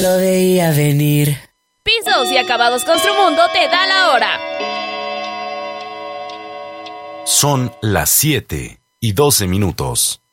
lo veía venir. Pisos y Acabados Construmundo te da la hora. Son las 7:12.